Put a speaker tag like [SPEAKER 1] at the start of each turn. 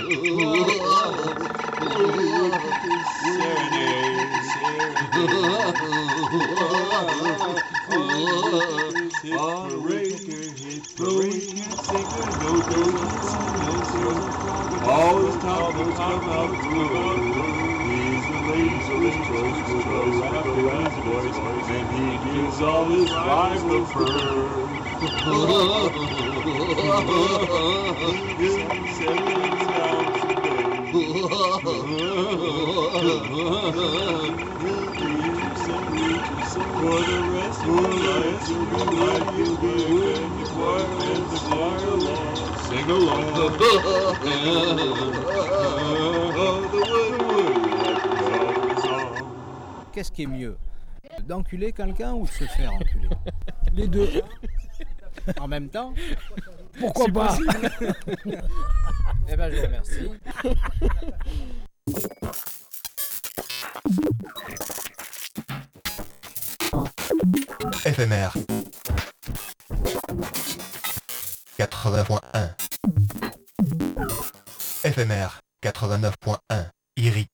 [SPEAKER 1] Always talking about the good. He's the ladies of his choice, his voice, and he gives all his life to fur. For the rest of your life, you'll be like you'll be when you choir and the choir along. Sing along.
[SPEAKER 2] Qu'est-ce qui est mieux? D'enculer quelqu'un ou de se faire enculer?
[SPEAKER 3] Les deux.
[SPEAKER 2] En même temps?
[SPEAKER 3] Pourquoi pas?
[SPEAKER 2] Eh ben je vous remercie.
[SPEAKER 4] FMR 80.1 FMR 89.1 IRI